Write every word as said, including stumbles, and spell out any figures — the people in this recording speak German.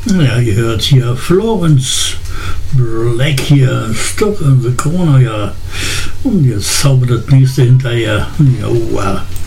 Ja, ihr hört hier Florence Black hier, Stuck in the Corner, ja. Und jetzt zaubert das nächste hinterher. Ja,